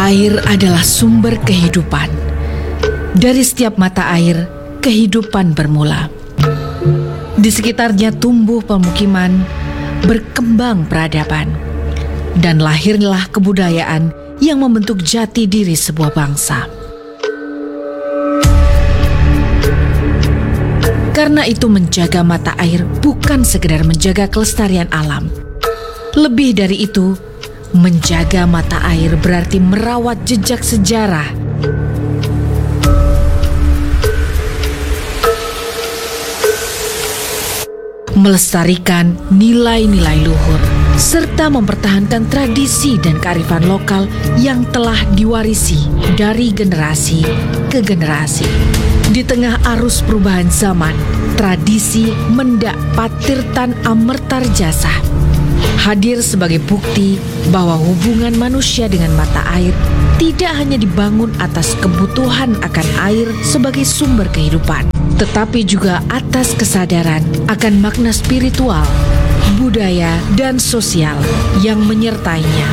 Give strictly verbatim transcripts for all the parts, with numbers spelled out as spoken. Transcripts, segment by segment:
Air adalah sumber kehidupan. Dari setiap mata air, kehidupan bermula. Di sekitarnya tumbuh pemukiman, berkembang peradaban, dan lahirlah kebudayaan yang membentuk jati diri sebuah bangsa. Karena itu menjaga mata air bukan sekedar menjaga kelestarian alam. Lebih dari itu, menjaga mata air berarti merawat jejak sejarah. Melestarikan nilai-nilai luhur, serta mempertahankan tradisi dan kearifan lokal yang telah diwarisi dari generasi ke generasi. Di tengah arus perubahan zaman, tradisi Mendak Patirtan Amertarejasa hadir sebagai bukti bahwa hubungan manusia dengan mata air tidak hanya dibangun atas kebutuhan akan air sebagai sumber kehidupan, tetapi juga atas kesadaran akan makna spiritual, budaya, dan sosial yang menyertainya.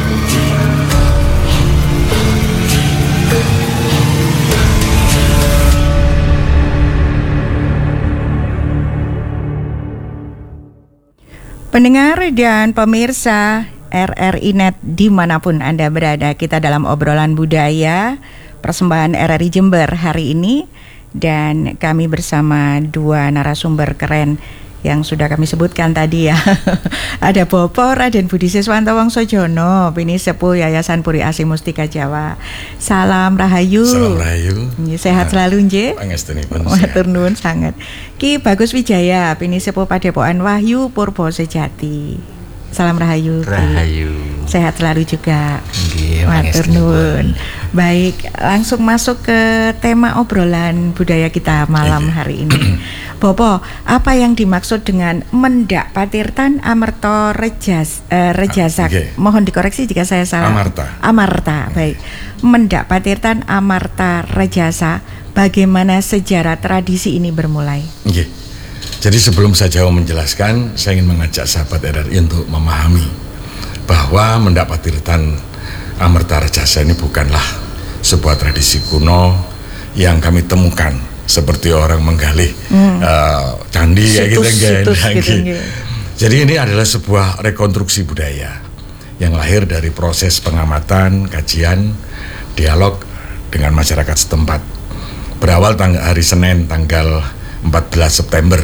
Pendengar dan pemirsa R R I Net dimanapun Anda berada, kita dalam obrolan budaya persembahan R R I Jember hari ini, dan kami bersama dua narasumber keren yang sudah kami sebutkan tadi ya. Ada Bopo Raden Budi Siswanto Wongsojono, Bini Sepuh Yayasan Puri Asih Mustika Jawa. Salam Rahayu. Salam Rahayu. Sehat selalu nggih. Pangestunipun. Matur nuwun sanget. Ki Bagus Wijaya, Bini Sepuh Padepokan Wahyu Purbo Sejati. Salam Rahayu. Rahayu. Sehat selalu juga. Nggih, matur nuwun. Baik, langsung masuk ke tema obrolan budaya kita malam hari ini. Bopo, apa yang dimaksud dengan Mendak Patirtan Amertarejasa? Eh, Rejasa. Okay. Mohon dikoreksi jika saya salah. Amarta. Amarta, baik. Mendak Patirtan Amertarejasa. Bagaimana sejarah tradisi ini bermulai? Okay. Jadi sebelum saya jauh menjelaskan, saya ingin mengajak sahabat R R I untuk memahami bahwa Mendak Patirtan Amertarejasa ini bukanlah sebuah tradisi kuno yang kami temukan seperti orang menggali hmm. uh, candi kayak gitu, gitu, gitu. Jadi ini adalah sebuah rekonstruksi budaya yang lahir dari proses pengamatan, kajian, dialog dengan masyarakat setempat. Berawal tanggal hari Senin tanggal empat belas September.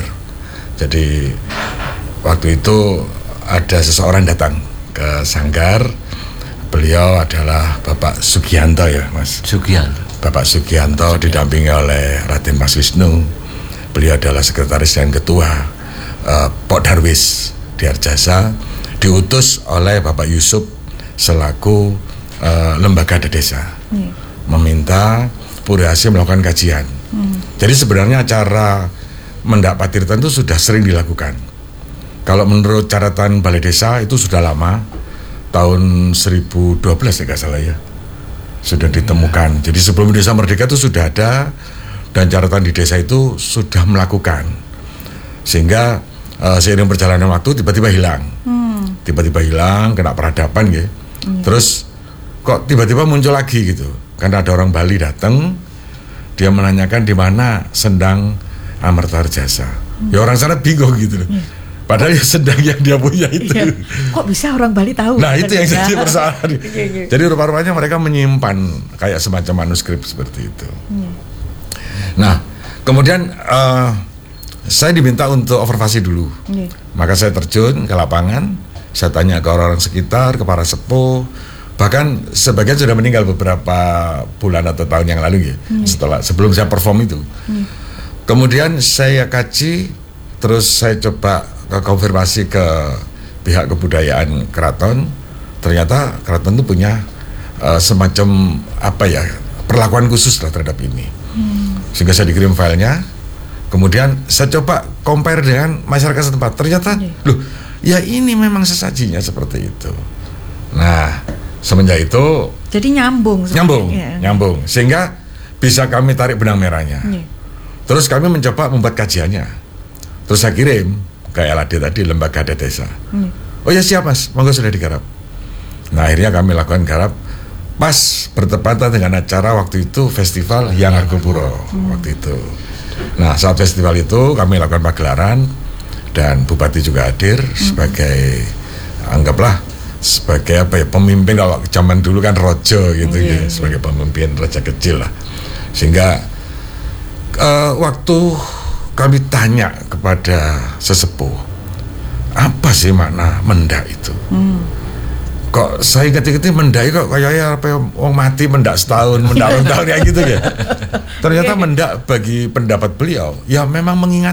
Jadi waktu itu ada seseorang datang ke Sanggar. Beliau adalah Bapak Sugianto ya Mas. Sugianto. Bapak Sugianto didampingi oleh Raden Mas Wisnu. Beliau adalah sekretaris dan ketua uh, Pok Darwis Diarjasa, diutus oleh Bapak Yusuf selaku uh, lembaga desa, hmm. meminta Puri Asih melakukan kajian. Hmm. Jadi sebenarnya acara Mendak Patirtan itu sudah sering dilakukan. Kalau menurut catatan Balai Desa itu sudah lama, tahun seribu dua belas ya nggak salah ya, sudah ditemukan. Jadi sebelum Desa Merdeka itu sudah ada, dan catatan di desa itu sudah melakukan, sehingga uh, seiring perjalanan waktu tiba-tiba hilang, hmm. tiba-tiba hilang, kena peradaban ya. Hmm. Terus kok tiba-tiba muncul lagi gitu, karena ada orang Bali datang, dia menanyakan di mana sendang Amertarejasa. Hmm. Ya orang sana bingung gitu loh. Hmm. Padahal ya sedang yang dia punya itu. Iya. Kok bisa orang Bali tahu? Nah itu yang jadi persoalan. Jadi rupa-rupanya mereka menyimpan kayak semacam manuskrip seperti itu. Hmm. Nah kemudian uh, saya diminta untuk observasi dulu. Hmm. Maka saya terjun ke lapangan, saya tanya ke orang-orang sekitar, ke para sepuh. Bahkan sebagian sudah meninggal beberapa bulan atau tahun yang lalu ya. Hmm. Setelah sebelum saya perform itu. Hmm. Kemudian saya kaji, terus saya coba konfirmasi ke pihak kebudayaan keraton. Ternyata keraton itu punya uh, semacam apa ya, perlakuan khusus lah terhadap ini. Hmm. Sehingga saya dikirim filenya. Kemudian saya coba compare dengan masyarakat setempat. Ternyata hmm. loh, ya ini memang sesajinya seperti itu. Nah, semenjak itu jadi nyambung Nyambung, ya. nyambung. Sehingga bisa kami tarik benang merahnya. Hmm. Terus kami mencoba membuat kajiannya. Terus saya kirim ke L A D tadi, lembaga desa. Hmm. Oh ya siap Mas, monggo sudah digarap. Nah akhirnya kami lakukan garap pas bertepatan dengan acara waktu itu festival Hyang Argopuro hmm. waktu itu. Nah saat festival itu kami lakukan pagelaran dan Bupati juga hadir hmm. sebagai anggaplah sebagai apa ya pemimpin, kalau zaman dulu kan rojo gitu hmm. ya hmm. sebagai pemimpin raja kecil lah. Sehingga uh, waktu kami tanya kepada sesepuh, apa sih makna mendak itu? Hmm. Kok saya ingat-ingat mendak kok kayaknya apa orang mati mendak setahun, mendak ulang tahun kayak gitu ya. Ternyata mendak bagi pendapat beliau ya memang mengingat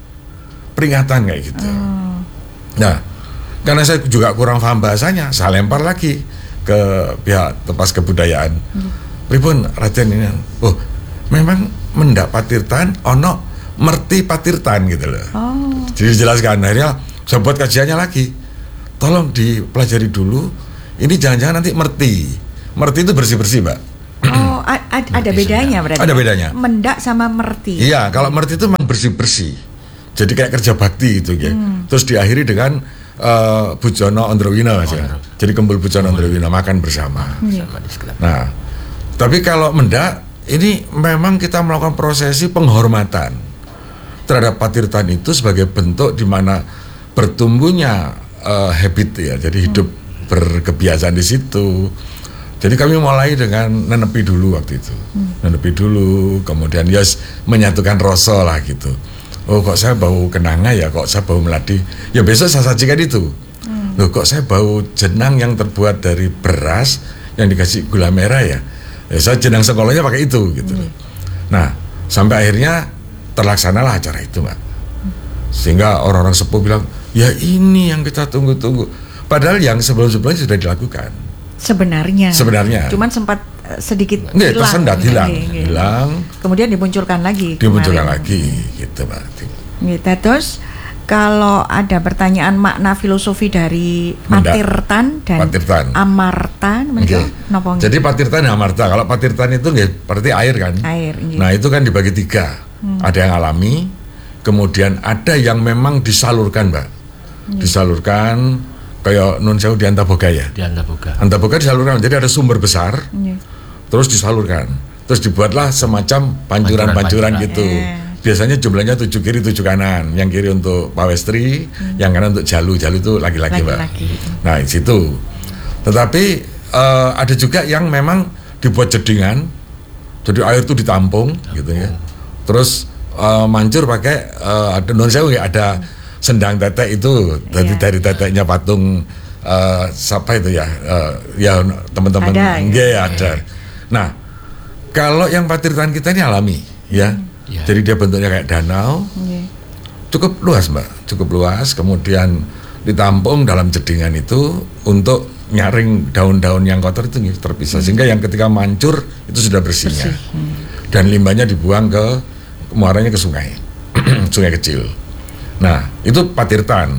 peringatan kayak gitu. Hmm. Nah, karena saya juga kurang paham bahasanya, saya lempar lagi ke pihak Tepas Kebudayaan. Hmm. Pripun Raden ini? Oh, memang mendak Patirtan ono merti Patirtan gitu loh. Oh. Jadi dijelaskan, akhirnya saya buat kajiannya lagi. Tolong dipelajari dulu. Ini jangan-jangan nanti merti. Merti itu bersih-bersih, Mbak. Oh, a- a- ada bedanya berarti. Ada bedanya. Mendak sama merti. Iya, kalau merti itu memang bersih-bersih. Jadi kayak kerja bakti itu ya. Hmm. Terus diakhiri dengan uh, Bujono Ondrowina oh, ya. Jadi Kembul Bujono Ondrowina makan bersama. Hmm. Nah, tapi kalau mendak ini memang kita melakukan prosesi penghormatan terhadap Patirtan itu sebagai bentuk di mana bertumbuhnya uh, habit ya, jadi hidup hmm. berkebiasaan di situ. Jadi kami mulai dengan nenepi dulu waktu itu, hmm. nenepi dulu, kemudian yes menyatukan rasa lah gitu. Oh kok saya bau kenanga ya, kok saya bau melati, ya besok saya sajikan itu. Hmm. Loh kok saya bau jenang yang terbuat dari beras yang dikasih gula merah ya, ya saya jenang sekolahnya pakai itu gitu. Hmm. Nah sampai akhirnya terlaksanalah acara itu, Mbak. Sehingga orang-orang sepuh bilang, ya ini yang kita tunggu-tunggu. Padahal yang sebelum-sebelumnya sudah dilakukan. Sebenarnya. Sebenarnya. Cuman sempat uh, sedikit Nggak, hilang. Tersendat, hilang. Nggak, Hilang. Kemudian dimunculkan lagi. Dimunculkan kemarin. lagi, gitu, Mbak. Gitu. Terus kalau ada pertanyaan makna filosofi dari Patirtan dan Patirtan. Amarta, Okay. Jadi Patirtan dan Amarta. Kalau Patirtan itu nggak berarti air kan? Air. Iya. Nah itu kan dibagi tiga. Hmm. Ada yang alami, kemudian ada yang memang disalurkan, Mbak. Hmm. Disalurkan kayak Nun Sewu di Antaboga ya. Di Antaboga. Antaboga disalurkan, jadi ada sumber besar, hmm. terus disalurkan, terus dibuatlah semacam pancuran-pancuran gitu. Yeah. Biasanya jumlahnya tujuh kiri tujuh kanan, yang kiri untuk pawestri, hmm. yang kanan untuk jalu, jalu itu laki-laki, Mbak. Nah di situ. Tetapi uh, ada juga yang memang dibuat jedingan, jadi air itu ditampung, Tampung. gitu ya. Terus uh, mancur pakai uh, ada non sewu ya, ada sendang tetek itu dari yeah. dari teteknya patung uh, siapa itu ya uh, ya teman-teman nggih ya. ada. Nah kalau yang Patirtan kita ini alami ya, hmm. yeah. jadi dia bentuknya kayak danau, yeah. cukup luas, Mbak, cukup luas. Kemudian ditampung dalam jedingan itu untuk nyaring daun-daun yang kotor itu terpisah, hmm. sehingga yang ketika mancur itu sudah bersihnya. Bersih. Hmm. Dan limbahnya dibuang ke muaranya ke sungai, sungai kecil. Nah itu Patirtan.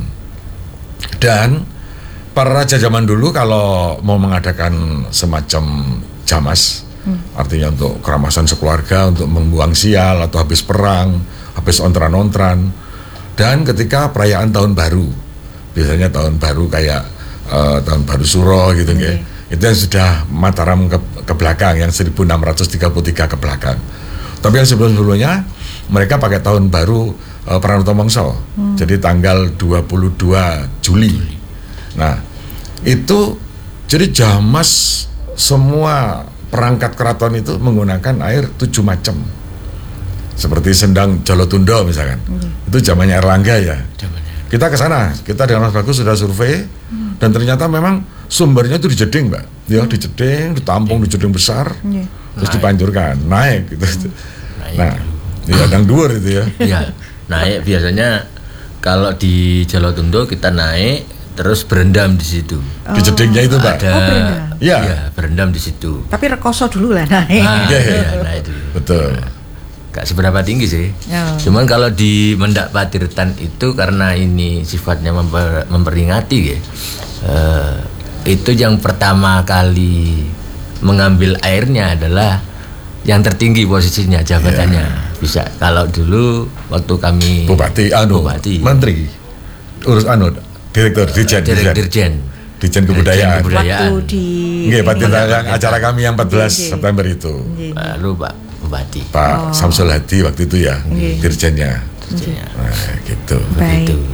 Dan para raja zaman dulu kalau mau mengadakan semacam jamas, hmm. artinya untuk keramasan sekeluarga, untuk membuang sial atau habis perang, habis ontran-ontran. Dan ketika perayaan tahun baru, biasanya tahun baru kayak uh, tahun baru Suro gitu, okay. ya. Itu yang sudah Mataram ke, ke belakang, yang seribu enam ratus tiga puluh tiga ke belakang. Tapi yang sebelum-sebelumnya mereka pakai tahun baru uh, Pranoto Mongso, hmm. jadi tanggal dua puluh dua Juli. Nah itu jadi jamas semua perangkat keraton itu menggunakan air tujuh macam, seperti sendang Jolotundo misalkan, hmm. itu zamannya Erlangga ya. Jamannya. Kita ke sana, kita dengan Mas Bagus sudah survei, hmm. dan ternyata memang sumbernya itu di jeding, Mbak. Ya, di jeding, ditampung di jeding besar, yeah. terus naik. Dipancurkan, naik gitu. Hmm. Naik. Nah, di ladang dhuwur itu ya. Iya, naik biasanya kalau di Jolotundo kita naik terus berendam di situ. Oh. Di jedingnya itu, Pak. Ada, oh, berendam. Iya, ya, berendam di situ. Tapi rekoso dulu lah naik. Ah, ya, naik dulu. Betul. Gak seberapa tinggi sih. Oh. Cuman kalau di Mendak Patirtan itu karena ini sifatnya memper, memperingati ya. Uh, itu yang pertama kali mengambil airnya adalah yang tertinggi posisinya, jabatannya. Yeah. Bisa kalau dulu waktu kami Bupati, anu, Bupati, Menteri, urus anu, Direktur, Dirjen, Dirjen, Dirjen. Dijen Kebudayaan. Kebudayaan. Waktu di Nggih, patirtan ini- acara kami yang empat belas Nggih. September itu. Nggih. Lalu Pak Bupati. Pak Samsul Hadi waktu itu ya, Nggih. dirjennya. Ya, Nah, gitu. Baik. begitu.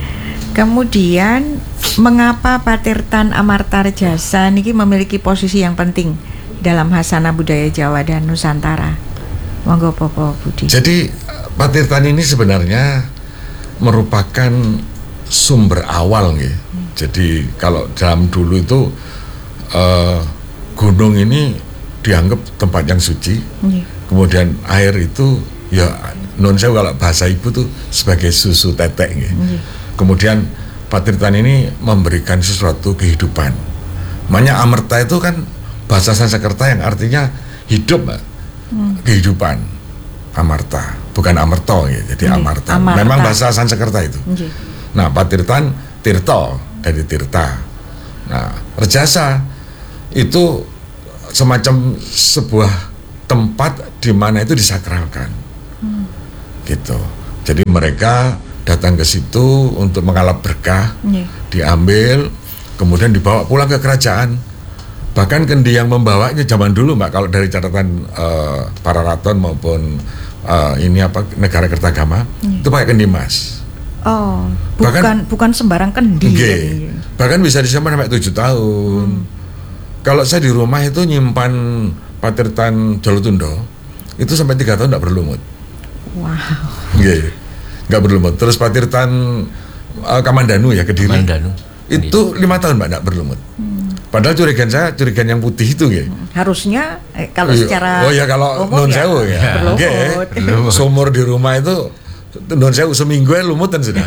Kemudian mengapa Patirtan Amartarjasa niki memiliki posisi yang penting dalam hasanah budaya Jawa dan Nusantara? Monggo Popo Budi. Jadi patirtan ini sebenarnya merupakan sumber awal nggih. Jadi kalau dalam dulu itu eh, gunung ini dianggap tempat yang suci. Nggih. Kemudian air itu ya non sewu kalau bahasa ibu tuh sebagai susu tetek nggih. Kemudian patirtan ini memberikan sesuatu kehidupan. Makanya amerta itu kan bahasa Sanskerta yang artinya hidup, Mbak. Kehidupan. Amarta, bukan amerto ya. Jadi Nggih, amarta. amarta. Memang bahasa Sanskerta itu. Nggih. Nah, patirtan tirto dari tirta. Nah, rejasa itu semacam sebuah tempat di mana itu disakralkan. Gitu. Jadi mereka datang ke situ untuk mengalap berkah, Nggih. diambil, kemudian dibawa pulang ke kerajaan. Bahkan kendi yang membawanya zaman dulu, Mbak, kalau dari catatan eh, para raton maupun eh, ini apa negara Kertagama, itu pakai kendi emas. Oh, Bahkan- bukan bukan sembarang kendi. Nggih. ya. Bahkan bisa disimpan sampai tujuh tahun. Kalau saya di rumah itu nyimpan patirtan Jolotundo itu sampai tiga tahun tidak berlumut. Wow. Nggih. Nggak berlumut. Terus patirtan uh, Kamandanu ya Kediri. Kamandanu. Itu lima tahun Mbak nggak berlumut. Padahal curigan saya curigan yang putih itu nggih. Harusnya eh, kalau Iya. secara Oh ya kalau umum non sewu ya. berlumut. Nggih. Sumur di rumah itu non sewu seminggu ya lumutan sudah.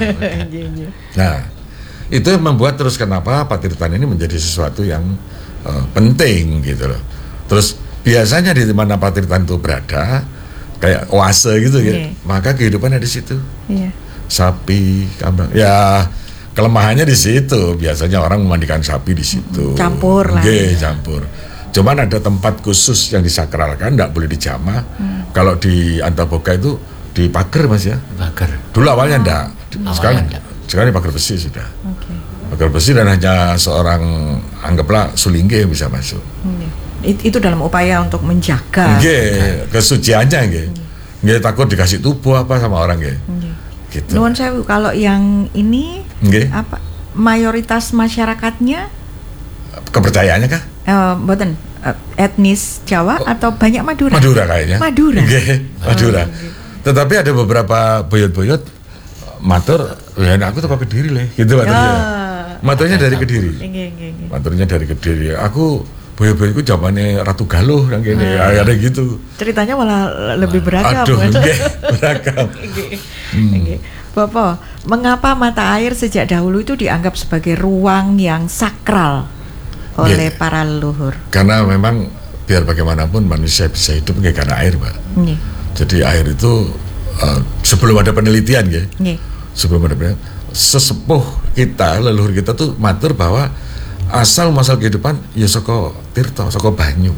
Nah, itu yang membuat terus kenapa patirtan ini menjadi sesuatu yang uh, penting gitu loh. Terus biasanya di mana patirtan itu berada kayak oase gitu ya, Iya. maka kehidupannya di situ. Iya. Sapi, kambing, ya kelemahannya di situ. Biasanya orang memandikan sapi di situ. Campur lah. Nggih, campur. Cuman ada tempat khusus yang disakralkan, tidak boleh dijamah. Kalau di Antaboga itu di pagar Mas ya. Pagar. Dulu awalnya enggak. Awalnya Sekarang enggak. sekarang di pagar besi sudah. Oke. Pagar besi dan hanya seorang anggaplah sulingge yang bisa masuk. Iya. It- Itu dalam upaya untuk menjaga. Nggih, kesuciannya nggih. Nggih takut dikasih tubuh apa sama orang nggih. Nggih. Gitu. Nuwun sewu, kalau yang ini Nggih. apa mayoritas masyarakatnya Kepercayaannya kah? eh, mboten eh, etnis Jawa atau banyak Madura? Madura kayaknya. Madura. Nggih, Madura. Tetapi ada beberapa boyot-boyot matur, ya aku tuh kok Kediri le, gitu maturnya. Ya. Maturnya dari Kediri. Nggih, nggih, nggih. Maturnya dari Kediri. Aku boyot-boyotku zamannya Ratu Galuh yang gini, ada gitu. Ceritanya malah lebih beragam. Aduh, kan? nggih, beragam. Nggih. Nggih. Bapak, mengapa mata air sejak dahulu itu dianggap sebagai ruang yang sakral oleh Nggih. para leluhur? Karena memang biar bagaimanapun manusia bisa hidup nggih karena air, Pak. Nggih. Jadi air itu uh, sebelum ada penelitian nggih. Nggih. Sebelum ada penelitian, sesepuh kita, leluhur kita tuh matur bahwa asal masal kehidupan ya saka tirta, saka banyu.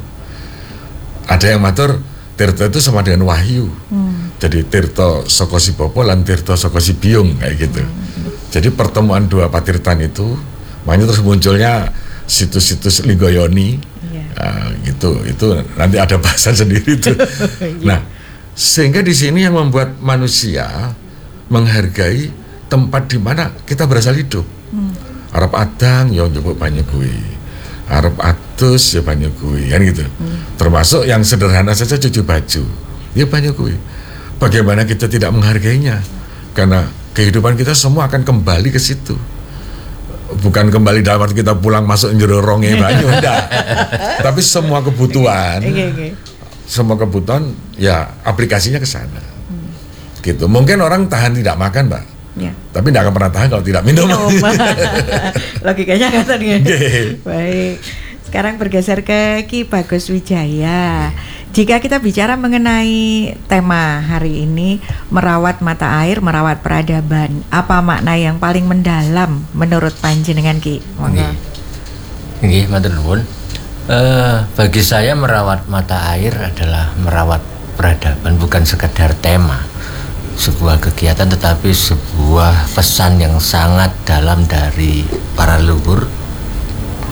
Ada yang matur tirta itu sama dengan wahyu. Hmm. Jadi tirta saka si Bapa lan tirta saka si Biung kayak gitu. Hmm. Jadi pertemuan dua patirtan itu, makanya terus munculnya situs-situs Linggoyoni. Iya. Nah, gitu. Itu nanti ada bahasan sendiri tuh. Nah, sehingga di sini yang membuat manusia menghargai tempat di mana kita berasal hidup. Hmm. Arep adang ya njupuk banyu kuwi. Arep atus ya banyu kuwi, kan gitu. Hmm. Termasuk yang sederhana saja cuci baju. Ya banyu kuwi. Bagaimana kita tidak menghargainya? Karena kehidupan kita semua akan kembali ke situ. Bukan kembali dalam arti kita pulang masuk njero ronge banyu, enggak. Tapi semua kebutuhan. Nggih, nggih. Semua kebutuhan ya aplikasinya ke sana. Hmm. Gitu. Mungkin orang tahan tidak makan, Mbak. Ya. Tapi tidak akan pernah tahan kalau tidak minum. Minum. Logikanya kata dia. Nggih. Baik. Sekarang bergeser ke Ki Bagus Wijaya. Jika kita bicara mengenai tema hari ini, merawat mata air, merawat peradaban, apa makna yang paling mendalam menurut panjenengan Ki? Monggo. Nggih, matur nuwun. Eh, bagi saya merawat mata air adalah merawat peradaban, bukan sekedar tema sebuah kegiatan, tetapi sebuah pesan yang sangat dalam dari para leluhur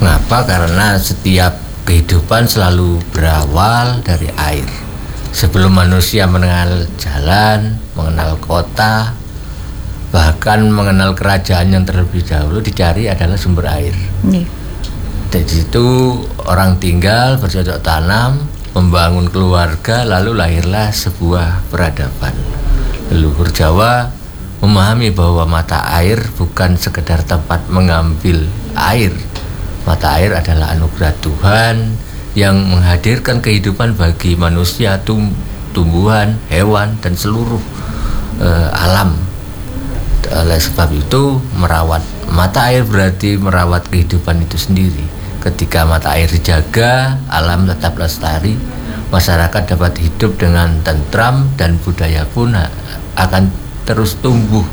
Mengapa? Karena setiap kehidupan selalu berawal dari air. Sebelum manusia mengenal jalan, mengenal kota, bahkan mengenal kerajaan yang terlebih dahulu, dicari adalah sumber air. Yeah. Dari situ orang tinggal, bercocok tanam, membangun keluarga, lalu lahirlah sebuah peradaban. Leluhur Jawa memahami bahwa mata air bukan sekedar tempat mengambil air. Mata air adalah anugerah Tuhan yang menghadirkan kehidupan bagi manusia, tum- tumbuhan, hewan, dan seluruh uh, alam. Oleh sebab itu, merawat mata air berarti merawat kehidupan itu sendiri. Ketika mata air dijaga, alam tetap lestari, masyarakat dapat hidup dengan tentram, dan budaya pun akan terus tumbuh.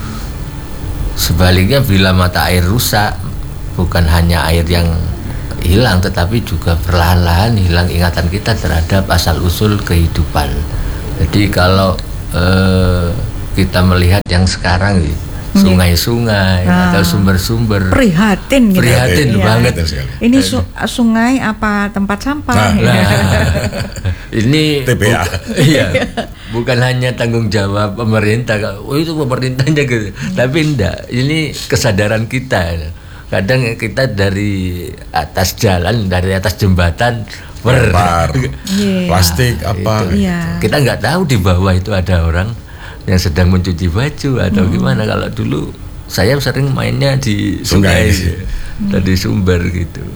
Sebaliknya, bila mata air rusak, bukan hanya air yang hilang, tetapi juga perlahan-lahan hilang ingatan kita terhadap asal-usul kehidupan. Jadi kalau eh, kita melihat yang sekarang nih, sungai-sungai nah, atau sumber-sumber, prihatin gitu. Prihatin iya. banget. Ini su- sungai apa tempat sampah? Nah, ya. nah, ini T P A. Bu- iya, bukan hanya tanggung jawab pemerintah. Oh itu pemerintahnya gitu. Hmm. Tapi enggak, ini kesadaran kita. Kadang kita dari atas jalan, dari atas jembatan ber yeah. plastik apa itu. Yeah. Kita nggak tahu di bawah itu ada orang yang sedang mencuci baju atau hmm. gimana. Kalau dulu saya sering mainnya di sungai, sungai hmm. dari sumber gitu.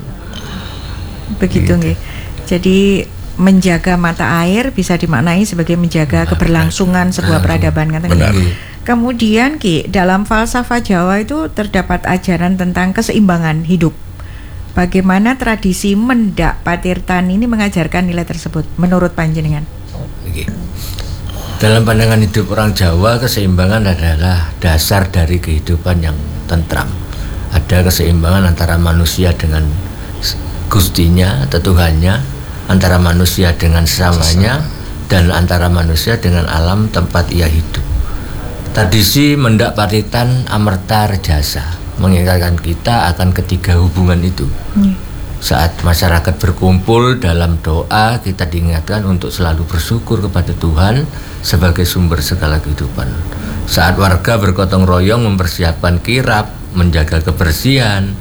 Begitu nggih. Gitu. Jadi menjaga mata air bisa dimaknai sebagai menjaga keberlangsungan sebuah peradaban, kan? Benar. Kemudian Ki, dalam falsafah Jawa itu terdapat ajaran tentang keseimbangan hidup. Bagaimana tradisi Mendak Patirtan ini mengajarkan nilai tersebut menurut panjenengan? Oke. Dalam pandangan hidup orang Jawa, keseimbangan adalah dasar dari kehidupan yang tentram. Ada keseimbangan antara manusia dengan Gustinya atau Tuhannya, antara manusia dengan sesamanya, dan antara manusia dengan alam tempat ia hidup. Tradisi Mendak Patirtan Amerta Rejasa mengingatkan kita akan ketiga hubungan itu. Hmm. Saat masyarakat berkumpul dalam doa, kita diingatkan untuk selalu bersyukur kepada Tuhan sebagai sumber segala kehidupan. Saat warga bergotong royong mempersiapkan kirap, menjaga kebersihan,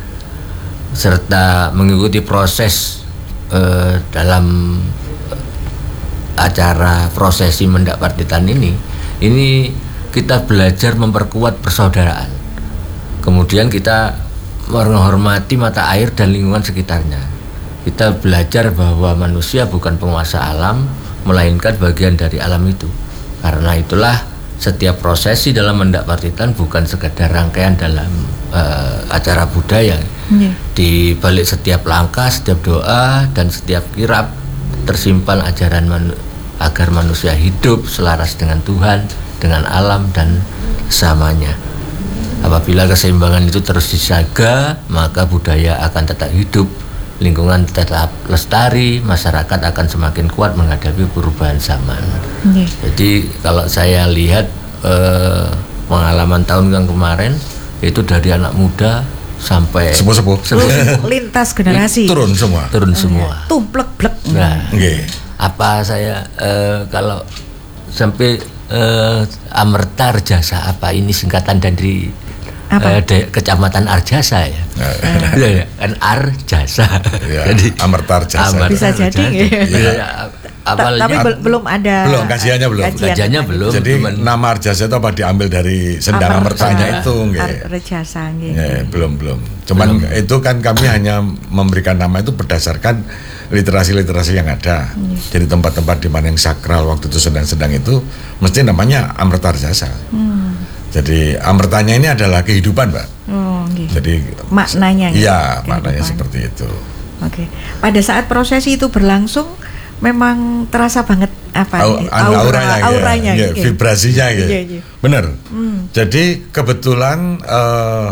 serta mengikuti proses eh, dalam acara prosesi Mendak Patirtan ini, ini kita belajar memperkuat persaudaraan. Kemudian kita menghormati mata air dan lingkungan sekitarnya. Kita belajar bahwa manusia bukan penguasa alam, melainkan bagian dari alam itu. Karena itulah setiap prosesi dalam Mendak Patirtan bukan sekedar rangkaian dalam uh, acara budaya. Yeah. Di balik setiap langkah, setiap doa, dan setiap kirap tersimpan ajaran manu- agar manusia hidup selaras dengan Tuhan, dengan alam dan sesamanya. Apabila keseimbangan itu terus dijaga, maka budaya akan tetap hidup, lingkungan tetap lestari, masyarakat akan semakin kuat menghadapi perubahan zaman. Yeah. Jadi kalau saya lihat eh, pengalaman tahun yang kemarin itu dari anak muda sampai sepuh-sepuh, lintas generasi, turun semua, turun semua, tumplek-blek. Nah, okay. apa saya eh, kalau sampai eh, Amerta Rejasa, apa ini singkatan dari eh, de, Kecamatan Arjasa ya? Ya, kan Arjasa. Ya, jadi Amerta Rejasa. Amerta bisa jadi. Ya. Awalnya, tapi be- belum ada. Belum, kajiannya belum. Kajiannya belum. Jadi cuman, nama Arjasa itu apa diambil dari sendang Amertanya itu, nggih. Arjasa nggih. Ya, belum belum. Cuman belum. Itu kan kami hanya memberikan nama itu berdasarkan literasi-literasi yang ada. Hmm. Jadi tempat-tempat di mana yang sakral waktu itu sedang-sedang itu mesti namanya Amerta Rejasa. Hmm. Jadi Amertanya ini adalah kehidupan, Mbak. Oh, okay. Jadi maknanya. Iya, maknanya seperti itu. Oke. Okay. Pada saat prosesi itu berlangsung memang terasa banget apa Au, aura, auranya, auranya ya, gitu. Vibrasinya gitu. Ya, ya. Benar. Hmm. Jadi kebetulan uh,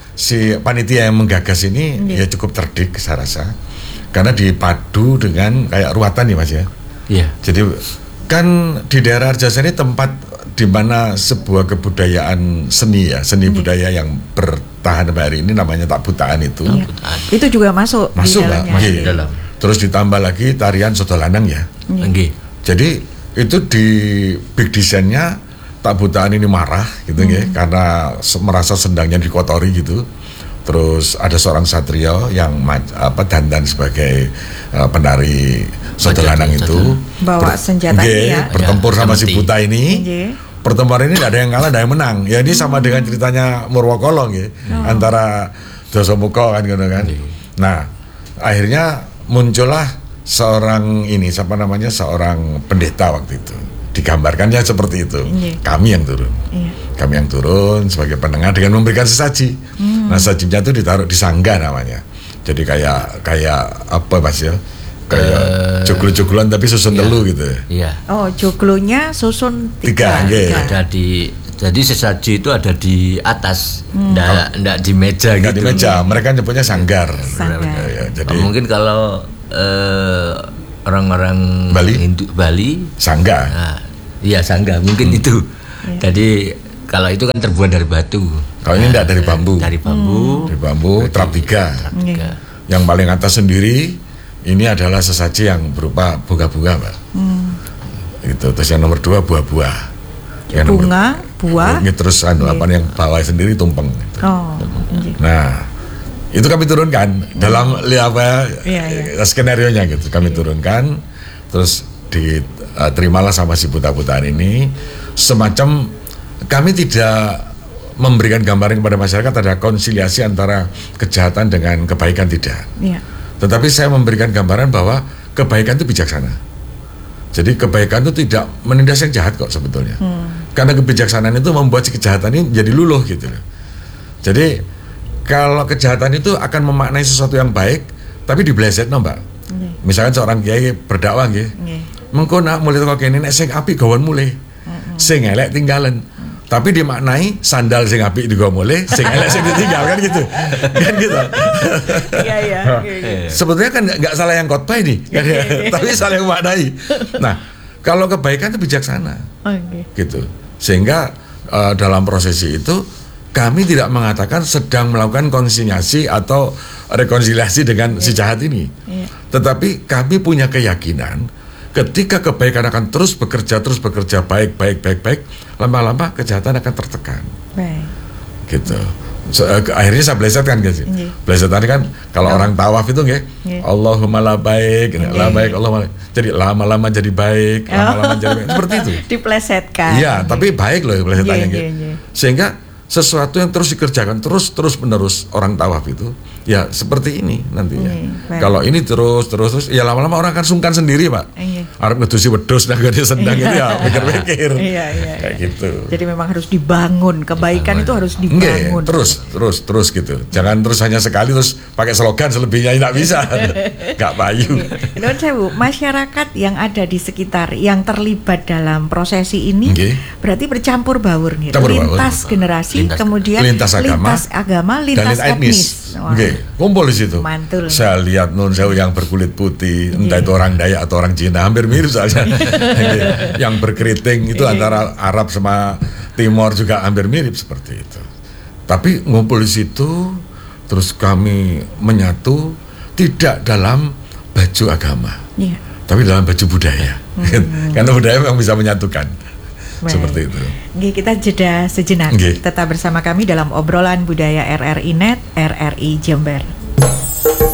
si panitia yang menggagas ini ya, ya cukup cerdik saya rasa. Karena dipadu dengan kayak ruatan nih Mas ya. Iya. Jadi kan di daerah Arjasa ini tempat di mana sebuah kebudayaan seni ya, seni Nggih. budaya yang bertahan sampai hari ini namanya takbutaan itu. Iya. Itu juga masuk, Masuk di Pak, dalamnya. masuk Di dalam. Terus ditambah lagi tarian soto lanang ya. Nggih. Jadi itu di big design-nya takbutaan ini marah gitu ya, karena se- merasa sendangnya dikotori gitu. Terus ada seorang satrio yang ma- apa dandan sebagai uh, penari soto Wajah lanang soto. itu. Bawa Ber- senjata nggih, ini ya. bertempur Ya, sama si cemeti. buta ini. Nggih. Pertempuran ini tidak ada yang kalah, tidak ada yang menang. Ya ini sama dengan ceritanya Murwokolo ya, antara Dasamuka kan gitu kan. Nah, akhirnya muncullah seorang ini siapa namanya seorang pendeta waktu itu. Digambarkannya seperti itu. Iya. Kami yang turun. Iya. Kami yang turun sebagai penengah dengan memberikan sesaji. Nah, sesajinya itu ditaruh di sangga namanya. Jadi kayak kayak apa Mas ya? Kayak joglo-jogloan tapi susun Iya. telu gitu. Iya. Oh, joglonya susun Tiga, tiga. nggih. tiga. Ada di jadi sesaji itu ada di atas, ndak ndak di meja Enggak gitu. di meja, mereka nyebutnya sanggar. Sanggar. Ya, ya, jadi Oh, mungkin kalau eh, orang-orang Bali? Hindu Bali, sangga. nah, iya sangga mungkin Hmm. itu. Jadi kalau itu kan terbuat dari batu. Kalau ini enggak dari bambu. Dari bambu. Dari bambu, trap tiga. Tiga. Yang paling atas sendiri ini adalah sesaji yang berupa bunga-bunga, Pak. Itu. Terus yang nomor dua buah-buah. Yang nomor- Bunga, buah. Ini terus anu apa yang bawah sendiri tumpeng. Oh, nggih. Nah, itu kami turunkan dalam li- apa Iya, skenario nya gitu. Kami turunkan, terus diterimalah sama si buta-butaan ini semacam kami tidak memberikan gambaran kepada masyarakat ada konsiliasi antara kejahatan dengan kebaikan tidak. Iya. Tetapi saya memberikan gambaran bahwa kebaikan itu bijaksana. Jadi kebaikan itu tidak menindas yang jahat kok sebetulnya. Karena kebijaksanaan itu membuat si kejahatan ini jadi luluh gitu loh. Jadi kalau kejahatan itu akan memaknai sesuatu yang baik, tapi diblesetno Mbak. Misalkan seorang kiai berdakwah nggih. Nggih. Mengko nak mulai teko kene nek sing apik gawon mulai. Sing elek tinggalan. Tapi dimaknai sandal sing apik digawa mulai, sing elek sing ditinggal kan gitu. Kan gitu. Iya, iya. Sebetulnya kan nggak nggak salah yang khotbah ini, kan ya? Tapi salah yang maknai. Nah, kalau kebaikan itu bijaksana, Oke. gitu. Sehingga eh, dalam prosesi itu kami tidak mengatakan sedang melakukan konsiliasi atau rekonsiliasi dengan si jahat ini, Iya. tetapi kami punya keyakinan ketika kebaikan akan terus bekerja, terus bekerja baik, baik, baik, baik, lama-lama kejahatan akan tertekan. Baik. Gitu. So, eh, akhirnya saya blesetkan gitu. Nggih. Blesetan kan kalau orang tawaf itu nggih, Nggih. Allahumma la baik, la baik, Allahumma la- jadi lama-lama jadi baik, lama-lama jadi baik. Seperti itu. Diplesetkan. Iya, tapi baik loh blesetannya Nggih, gitu. nggih, nggih. Sehingga sesuatu yang terus dikerjakan terus terus menerus orang tawaf itu ya seperti ini nantinya. Nggih, baik. Kalau ini terus terus terus ya lama-lama orang akan sungkan sendiri, Pak. Nggih. Arep ngedusi wedhus dah gede sendang Iya. itu ya mikir-mikir. Iya, iya, Kayak iya. gitu. Jadi memang harus dibangun, kebaikan itu harus Nggih, dibangun. terus terus terus gitu. Jangan terus hanya sekali terus pakai slogan selebihnya tidak bisa. Enggak payu. Nuwun sewu, masyarakat yang ada di sekitar yang terlibat dalam prosesi ini Nggih. berarti bercampur baur nih. Campur baur. Lintas generasi, Lintas- kemudian lintas agama, lintas, agama, Dan lintas lintas etnis. Wah. Nggih, kumpul di situ. Mantul. Saya lihat nun sewu yang berkulit putih, entah Nggih. itu orang Dayak atau orang Cina, hampir mirip saja. Nggih. Yang berkeriting itu Nggih. antara Arab sama Timor juga hampir mirip seperti itu. Tapi ngumpul di situ, terus kami menyatu tidak dalam baju agama, Iya. tapi dalam baju budaya. Karena budaya memang bisa menyatukan. Baik. Seperti itu. Nggih, kita jeda sejenak. Nggih. Tetap bersama kami dalam obrolan budaya R R I Net, R R I Jember.